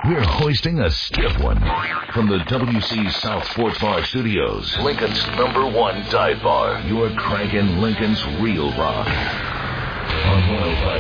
We're hoisting a stiff one from the WC South Sports Bar Studios. Lincoln's #1 dive bar. You're cranking Lincoln's real rock on 105.